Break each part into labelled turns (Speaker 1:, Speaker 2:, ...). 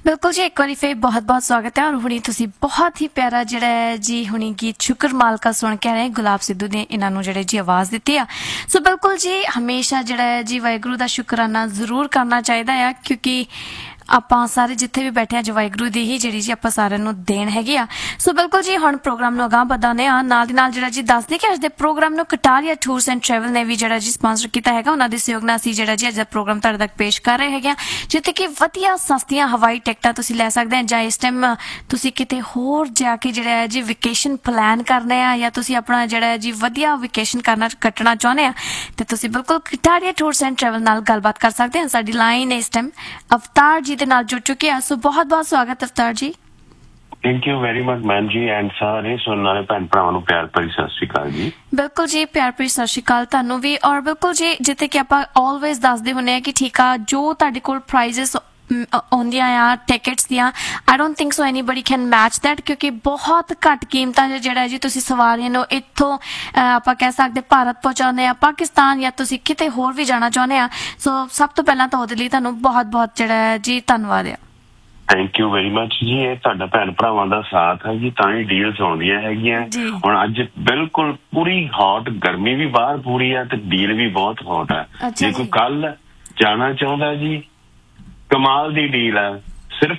Speaker 1: बिल्कुल जी, एक बार फिर बहुत बहुत स्वागत है। और हुणी तुसी बहुत ही प्यारा जिहड़ा है जी हुणी गीत शुक्र मालका सुन के आए गुलाब सिद्धू ने इन्हों जिहड़े जी आवाज़ दी है। सो बिल्कुल जी हमेशा जिहड़ा है जी वाहिगुरू का शुकराना जरूर करना चाहिए है, क्योंकि ਆਪਾਂ ਸਾਰੇ ਜਿੱਥੇ ਵੀ ਬੈਠੇ ਆ ਜੀ ਵਾਹਿਗੁਰੂ ਦੀ ਹੀ ਜਿਹੜੀ ਜੀ ਆਪਾਂ ਸਾਰਿਆਂ ਨੂੰ ਦੇਣ ਹੈਗੀ ਆ। ਸੋ ਬਿਲਕੁਲ ਜੀ ਹੁਣ ਪ੍ਰੋਗਰਾਮ ਨੂੰ ਅਗਾਂਹ ਵਧਾਉਂਦੇ ਆ। ਨਾਲ ਦੀ ਨਾਲ ਜਿਹੜਾ ਜੀ ਦੱਸਦੇ ਕਿ ਅੱਜ ਦੇ ਪ੍ਰੋਗਰਾਮ ਨੂੰ ਕਟਾਰੀਆ ਟੂਰਸ ਐਂਡ ਟਰੈਵਲ ਨੇ ਵੀ ਜਿਹੜਾ ਜੀ ਸਪਾਂਸਰ ਕੀਤਾ ਹੈਗਾ। ਉਹਨਾਂ ਦੇ ਸਹਿਯੋਗ ਨਾਲ ਅਸੀਂ ਜਿਹੜਾ ਜੀ ਅੱਜ ਦਾ ਪ੍ਰੋਗਰਾਮ ਤੁਹਾਡੇ ਤੱਕ ਪੇਸ਼ ਕਰ ਰਹੇ ਹੈਗੇ ਆ, ਜਿੱਥੇ ਕਿ ਵਧੀਆ ਸਸਤੀਆਂ ਹਵਾਈ ਟਿਕਟਾਂ ਤੁਸੀਂ ਲੈ ਸਕਦੇ ਆ, ਜਾਂ ਇਸ ਟਾਈਮ ਤੁਸੀਂ ਕਿਤੇ ਹੋਰ ਜਾ ਕੇ ਜਿਹੜਾ ਹੈ ਜੀ ਵਿਕੇਸ਼ਨ ਪਲਾਨ ਕਰਨੇ ਆ, ਜਾਂ ਤੁਸੀਂ ਆਪਣਾ ਜਿਹੜਾ ਹੈ ਜੀ ਵਧੀਆ ਵਿਕੇਸ਼ਨ ਕੱਟਣਾ ਚਾਹੁੰਦੇ ਆ, ਤੇ ਤੁਸੀਂ ਬਿਲਕੁਲ ਕਟਾਰੀਆ ਟੂਰਸ ਐਂਡ ਟਰੈਵਲ ਨਾਲ ਗੱਲਬਾਤ ਕਰ ਸਕਦੇ ਆ। ਸਾਡੀ ਲਾਈਨ ਇਸ ਟਾਈਮ ਅਵਤਾਰ ਜੀ ਦੇ ਨਾਲ जुड़ चुके हैं। सो बहुत बहुत स्वागत अवतार जी।
Speaker 2: Thank you very much ma'am ji and सारे सुनने वाले भैन भरावां नूं प्यार भरी सत श्री अकाल जी।
Speaker 1: बिल्कुल जी प्यार भरी सत श्री अकाल तुहानूं भी। और बिल्कुल जी जिथे कि आपां ऑलवेज दसदे हुंदे आ कि ठीक आ जो तुहाडे कोल प्राइजेस आउंदियां आ टिकट्स दियां, I don't think so anybody can match that, क्योंकि बहुत घट कीमतां जिहड़ा जी तुसीं सवारियां नूं इत्थों आपां कह सकदे भारत पहुंचाउने आ, पाकिस्तान या तुसीं किते होर भी जाना चाहुंदे आ। सो सब तो पहलां तां उहदे लई तुहानूं बहुत बहुत जिहड़ा जी धन्नवाद है।
Speaker 2: थैंक यू वेरी मच जी। ये तुहाडा भैन भरावां दा साथ है जी, तां ही डील्स आउंदियां हैगियां। हुण अज बिल्कुल पूरी हॉट गर्मी भी बाहर पूरी है ते डील भी बहुत हॉट है। जे कोई कल जाना चाहुंदा जी, कमाल दी डील है। सिर्फ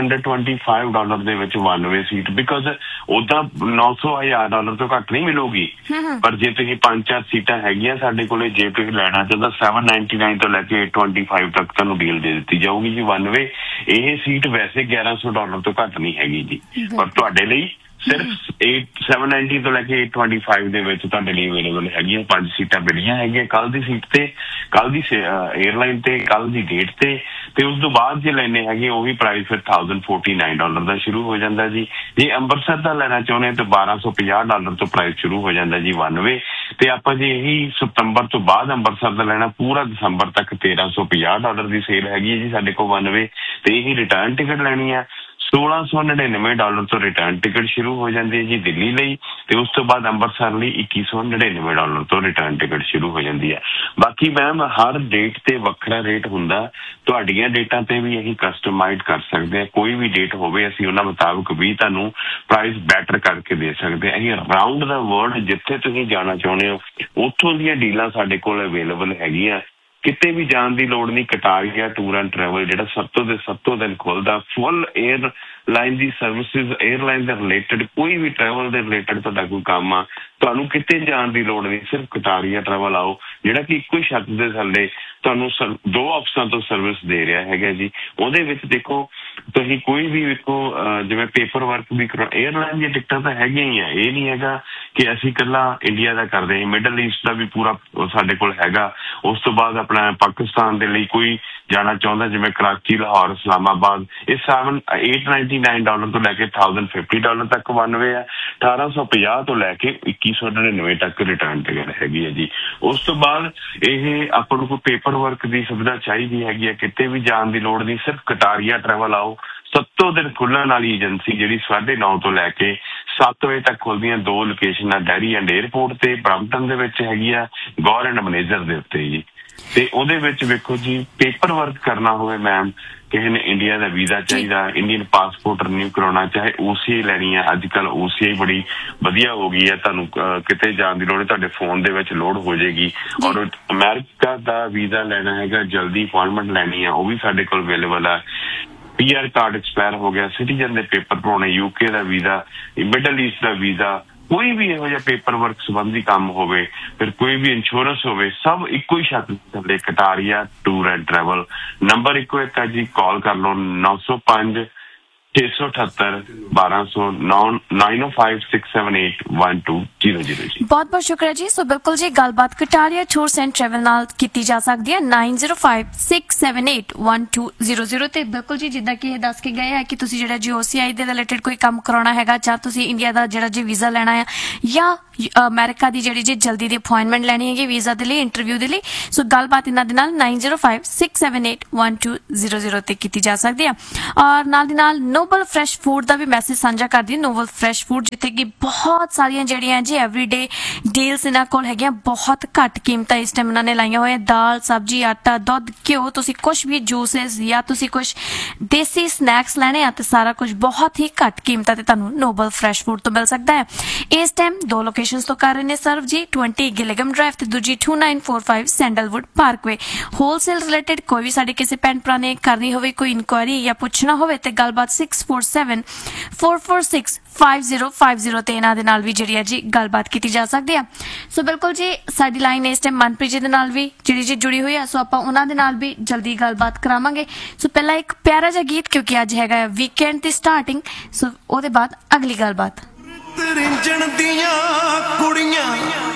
Speaker 2: $825 ਦੇ ਵਿੱਚ 1 ਵੇ ਸੀਟ, ਬਿਕਾਜ਼ ਉਦਾਂ $900,000 ਤੋਂ ਘੱਟ ਨਹੀਂ ਮਿਲੂਗੀ, ਪਰ ਜੇ ਤੁਸੀਂ 5-4 ਸੀਟਾਂ ਹੈਗੀਆਂ ਸਾਡੇ ਕੋਲੇ, ਜੇ ਤੁਸੀਂ ਲੈਣਾ ਚਾਹੁੰਦਾ $799 ਤੋਂ ਲੈ ਕੇ $825 ਤੱਕ ਤੁਹਾਨੂੰ ਡੀਲ ਦੇ ਦਿੱਤੀ ਜਾਊਗੀ ਜੀ 1 ਵੇ। ਇਹ ਸੀਟ ਵੈਸੇ $1100 ਤੋਂ ਘੱਟ ਨਹੀਂ ਹੈਗੀ ਜੀ, ਪਰ ਤੁਹਾਡੇ ਲਈ ਸਿਰਫ 790 ਤੋਂ ਲੈ ਕੇ 825 ਦੇ ਵਿੱਚ ਤੁਹਾਡੇ ਲਈ ਅਵੇਲੇਬਲ ਹੈਗੀਆਂ। 5 ਸੀਟਾਂ ਮਿਲੀਆਂ ਹੈਗੀਆਂ ਕੱਲ ਦੀ ਸੀਟ ਤੇ, ਕੱਲ ਦੀ 에ਅਰਲਾਈਨ ਤੇ, ਕੱਲ ਦੀ ਡੇਟ ਤੇ ਉਸ ਤੋਂ ਬਾਅਦ ਜੇ ਲੈਣੇ ਹੈਗੇ ਉਹੀ ਪ੍ਰਾਈਸ ਫਿਰ $1049 ਦਾ ਸ਼ੁਰੂ ਹੋ ਜਾਂਦਾ ਜੀ। ਜੇ ਅੰਮ੍ਰਿਤਸਰ ਦਾ ਲੈਣਾ ਚਾਹੁੰਦੇ ਤਾਂ $1250 ਤੋਂ ਪ੍ਰਾਈਸ ਸ਼ੁਰੂ ਹੋ ਜਾਂਦਾ ਜੀ 1 ਵੇ। ਤੇ ਆਪਾਂ ਜੇ ਇਹੀ ਸਤੰਬਰ ਤੋਂ ਬਾਅਦ ਅੰਮ੍ਰਿਤਸਰ ਦਾ ਲੈਣਾ ਪੂਰਾ ਦਸੰਬਰ ਤੱਕ $1350 ਦੀ ਸੇਲ ਹੈਗੀ ਹੈ ਜੀ ਸਾਡੇ ਕੋਲ 1 ਵੇ। ਤੇ ਇਹੀ ਰਿਟਰਨ ਟਿਕਟ ਲੈਣੀ ਆ $1699 ਤੋਂ ਰਿਟਰਨ ਟਿਕਟ ਸ਼ੁਰੂ ਹੋ ਜਾਂਦੀ ਹੈ ਜੀ ਦਿੱਲੀ ਲਈ, ਤੇ ਉਸ ਤੋਂ ਬਾਅਦ ਅੰਮ੍ਰਿਤਸਰ ਲਈ $2199 ਤੋਂ ਰਿਟਰਨ ਟਿਕਟ ਸ਼ੁਰੂ ਹੋ ਜਾਂਦੀ ਹੈ। ਬਾਕੀ ਮੈਮ ਹਰ ਡੇਟ ਤੇ ਵੱਖਰਾ ਰੇਟ ਹੁੰਦਾ, ਤੁਹਾਡੀਆਂ ਡੇਟਾਂ ਤੇ ਵੀ ਅਸੀਂ ਕਸਟਮਾਈਜ਼ ਕਰ ਸਕਦੇ ਹਾਂ। ਕੋਈ ਵੀ ਡੇਟ ਹੋਵੇ ਅਸੀਂ ਉਹਨਾਂ ਮੁਤਾਬਕ ਵੀ ਤੁਹਾਨੂੰ ਪ੍ਰਾਈਸ ਬੈਟਰ ਕਰਕੇ ਦੇ ਸਕਦੇ ਹਾਂ। ਅਸੀਂ ਅਰਾਊਂਡ ਦਾ ਵਰਲਡ ਜਿੱਥੇ ਤੁਸੀਂ ਜਾਣਾ ਚਾਹੁੰਦੇ ਹੋ ਉੱਥੋਂ ਦੀਆਂ ਡੀਲਾਂ ਸਾਡੇ ਕੋਲ ਅਵੇਲੇਬਲ ਹੈਗੀਆਂ। ਕਿਤੇ ਵੀ ਜਾਣ ਦੀ ਲੋੜ ਨਹੀਂ। ਕਟਾਰੀਆ ਟੂਰ ਐਂਡ ਟਰੈਵਲ ਜਿਹੜਾ ਸਭ ਤੋਂ ਦਿਨ ਖੁੱਲਦਾ, ਫੁੱਲ 에ਅਰਲਾਈਨ ਦੀ ਸਰਵਿਸਿਜ਼, 에ਅਰਲਾਈਨ ਦੇ ਰਿਲੇਟਡ ਕੋਈ ਵੀ ਟਰੈਵਲ ਦੇ ਰਿਲੇਟਡ ਤੁਹਾਡਾ ਕੋਈ ਕੰਮ ਆ, ਤੁਹਾਨੂੰ ਕਿਤੇ ਜਾਣ ਦੀ ਲੋੜ ਨਹੀਂ। ਸਿਰਫ ਕਟਾਰੀਆ ਟਰੈਵਲ ਆਓ, ਜਿਹੜਾ ਕਿ ਇੱਕੋ ਹੀ ਛੱਤ ਦੇ ਥੱਲੇ ਤੁਹਾਨੂੰ 2 ਆਫਿਸਾਂ ਤੋਂ ਸਰਵਿਸ ਦੇ ਰਿਹਾ ਹੈਗਾ ਜੀ। ਉਹਦੇ ਵਿੱਚ ਦੇਖੋ ਤੁਸੀਂ ਕੋਈ ਵੀ ਵੇਖੋ, ਜਿਵੇਂ ਪੇਪਰ ਵਰਕ ਵੀ ਕਰੋ, 에ਅਰਲਾਈਨ ਦੀਆਂ ਟਿਕਟਾਂ ਤਾਂ ਹੈਗੀਆਂ ਹੀ ਆ। ਇਹ ਨਹੀਂ ਹੈਗਾ ਕਿ ਅਸੀਂ ਇਕੱਲਾ ਇੰਡੀਆ ਦਾ ਕਰਦੇ ਹਾਂ, ਮਿਡਲ ਈਸਟ ਦਾ ਵੀ ਪੂਰਾ ਸਾਡੇ ਕੋਲ ਹੈਗਾ। ਉਸ ਤੋਂ ਬਾਅਦ ਆਪਣਾ ਪਾਕਿਸਤਾਨ ਦੇ ਲਈ ਕੋਈ ਜਾਣਾ ਚਾਹੁੰਦਾ, ਜਿਵੇਂ ਕਰਾਚੀ, ਲਾਹੌਰ, ਇਸਲਾਮਾਬਾਦ, ਇਹ $899 ਤੋਂ ਲੈ ਕੇ $1050 ਤੱਕ 1 ਵੇ ਆ। 1850 ਤੋਂ ਲੈ ਕੇ 2199 ਤੱਕ ਰਿਟਰਨ ਟਿਕਟ ਹੈਗੀ ਹੈ ਜੀ। ਉਸ ਤੋਂ ਬਾਅਦ ਇਹ ਆਪਾਂ ਨੂੰ ਕੋਈ ਪੇਪਰ ਵਰਕ ਦੀ ਸੁਵਿਧਾ ਚਾਹੀਦੀ ਹੈਗੀ ਹੈ, ਕਿਤੇ ਵੀ ਜਾਣ ਦੀ ਲੋੜ ਨਹੀਂ। ਸਿਰਫ ਕਟਾਰੀਆ ਟਰੈਵਲ ਆਓ। 7 ਦਿਨ ਖੁੱਲਣ ਵਾਲੀ ਏਜੰਸੀ ਜਿਹੜੀ 9:30 ਤੋਂ ਲੈ ਕੇ 7 ਵਜੇ ਤੱਕ ਖੁੱਲਦੀਆਂ। 2 ਲੋਕੇਸ਼ਨਾਂ ਡੈਰੀ ਐਂਡ ਏਅਰਪੋਰਟ ਤੇ ਬਰੰਪਟਨ ਦੇ ਵਿੱਚ ਹੈਗੀ ਆ, ਗੌਰ ਐਂਡ ਮੈਨੇਜਰ ਦੇ ਉੱਤੇ ਜੀ। ਤੇ ਉਹਦੇ ਵਿੱਚ ਵੇਖੋ ਜੀ, ਪੇਪਰ ਵਰਕ ਕਰਨਾ ਹੋਵੇ ਮੈਮ, ਕਿਸੇ ਨੇ ਇੰਡੀਆ ਦਾ ਵੀਜ਼ਾ ਚਾਹੀਦਾ, ਇੰਡੀਅਨ ਪਾਸਪੋਰਟ ਰਿਨਿਊ ਕਰਾਉਣਾ, ਚਾਹੇ OCI ਲੈਣੀ ਆ। ਅੱਜ ਕੱਲ OCI ਬੜੀ ਵਧੀਆ ਹੋ ਗਈ ਹੈ, ਤੁਹਾਨੂੰ ਕਿਤੇ ਜਾਣ ਦੀ ਲੋੜ ਤੁਹਾਡੇ ਫੋਨ ਦੇ ਵਿੱਚ ਲੋਡ ਹੋ ਜਾਏਗੀ। ਔਰ ਅਮਰੀਕਾ ਦਾ ਵੀਜ਼ਾ ਲੈਣਾ ਹੈਗਾ, ਜਲਦੀ ਅਪੁਆਇੰਟਮੈਂਟ ਲੈਣੀ ਆ, ਉਹ ਵੀ ਸਾਡੇ ਕੋਲ ਅਵੇਲੇਬਲ ਆ। PR ਕਾਰਡ ਐਕਸਪਾਇਰ ਹੋ ਗਿਆ, ਸਿਟੀਜ਼ਨ ਦੇ ਪੇਪਰ ਭਰਾਉਣੇ, UK ਦਾ ਵੀਜ਼ਾ, ਮਿਡਲ ਈਸਟ ਦਾ ਵੀਜ਼ਾ, ਕੋਈ ਵੀ ਇਹੋ ਜਿਹਾ ਪੇਪਰ ਵਰਕ ਸੰਬੰਧੀ ਕੰਮ ਹੋਵੇ, ਫਿਰ ਕੋਈ ਵੀ ਇੰਸ਼ੋਰੈਂਸ ਹੋਵੇ, ਸਭ ਇੱਕੋ ਹੀ ਛੱਤ ਥੱਲੇ Kataria tour and travel. Number ਇੱਕੋ ਇੱਕ ਹੈ ਜੀ, ਕਾਲ ਕਰ ਲਓ 905 678 1200 9056781200 ਜੀ।
Speaker 1: बहुत बहुत शुक्रिया जी। सो बिल्कुल जी गलबात कटारिया टूर्स एंड ट्रैवल नाल कीती जा सकती है 9056781200 ते बिल्कुल जी जिद्दां कि दस के गए है कि तुसीं जिहड़ा जी OCI दे रिलेटेड कोई काम कराउणा हैगा, जां तुसीं इंडिया दा जिहड़ा जी वीज़ा लैणा है, या अमेरिका दी जिहड़ी जी जल्दी दी अपॉइंटमेंट लैनी हैगी वीज़ा दे लई, इंटरव्यू दे लई। सो गलबात इन्हां दे नाल 9056781200 ते कीती जा सकदी है। और नाल दी नाल नो ਨੋਬਲ ਫਰੈਸ਼ ਫੂਡ ਦਾ ਵੀ ਮੈਸੇਜ ਸਾਂਝਾ ਕਰਦੀ ਹੈ। ਨੋਬਲ ਫਰੈਸ਼ ਫੂਡ ਜਿੱਥੇ ਕਿ ਬਹੁਤ ਸਾਰੀਆਂ ਜਿਹੜੀਆਂ ਜੀ ਐਵਰੀਡੇ ਡੀਲਸ ਇਹਨਾਂ ਕੋਲ ਹੈਗੀਆਂ, ਬਹੁਤ ਘੱਟ ਕੀਮਤਾਂ ਇਸ ਟਾਈਮ ਇਹਨਾਂ ਨੇ ਲਾਈਆਂ ਹੋਈਆਂ। ਦਾਲ, ਸਬਜ਼ੀ, ਆਟਾ, ਦੁੱਧ, ਘਿਓ, ਤੁਸੀਂ ਕੁਝ ਵੀ ਜੂਸਿਸ ਜਾਂ ਤੁਸੀਂ ਕੁਝ ਦੇਸੀ ਸਨੈਕਸ ਲੈਣੇ ਆ ਤੇ ਸਾਰਾ ਕੁਝ ਬਹੁਤ ਹੀ ਘੱਟ ਕੀਮਤਾਂ ਤੇ ਤੁਹਾਨੂੰ ਨੋਬਲ ਫਰੈਸ਼ ਫੂਡ ਤੋਂ ਮਿਲ ਸਕਦਾ ਹੈ। ਇਸ ਟਾਈਮ 2 ਲੋਕੇਸ਼ਨਸ ਤੋਂ ਕਰ ਰਹੇ ਨੇ ਸਰਵ ਜੀ, 20 ਗਿਲਿਗਮ ਡਰਾਈਵ ਤੇ ਦੂਜੀ 2945 ਸੈਂਡਲਵੁੱਡ ਪਾਰਕਵੇ। ਹੋਲਸੇਲ ਰਿਲੇਟਡ ਕੋਈ ਵੀ ਸਾਡੇ ਕਿਸੇ ਭੈਣ ਭਰਾ ਨੇ ਕਰਨੀ ਹੋਵੇ, ਕੋਈ ਇਨਕੁਆਇਰੀ ਜਾਂ ਪੁੱਛਣਾ ਹੋਵੇ ਤੇ ਗੱਲਬਾਤ 6474465050 ਤੇ ਇਹਨਾਂ ਦੇ ਨਾਲ ਵੀ ਜਿਹੜੀ ਹੈ ਜੀ ਗੱਲਬਾਤ ਕੀਤੀ ਜਾ ਸਕਦੀ ਆ। ਸੋ ਬਿਲਕੁਲ ਜੀ ਸਾਡੀ ਲਾਈਨ ਇਸ ਟਾਈਮ ਮਨਪ੍ਰੀਤ ਜੀ ਦੇ ਨਾਲ ਵੀ ਜਿਹੜੀ ਜੀ ਜੁੜੀ ਹੋਈ ਆ, ਸੋ ਆਪਾਂ ਉਹਨਾਂ ਦੇ ਨਾਲ ਵੀ ਜਲਦੀ ਗੱਲਬਾਤ ਕਰਾਵਾਂਗੇ। ਸੋ ਪਹਿਲਾਂ ਇੱਕ ਪਿਆਰਾ ਜਿਹਾ ਗੀਤ, ਕਿਉਂਕਿ ਅੱਜ ਹੈਗਾ ਵੀਕਐਂਡ ਦੀ ਸਟਾਰਟਿੰਗ, ਸੋ ਉਹਦੇ ਬਾਅਦ ਅਗਲੀ ਗੱਲਬਾਤ।
Speaker 3: ਰਿੰਜਣ ਦੀਆਂ ਕੁੜੀਆਂ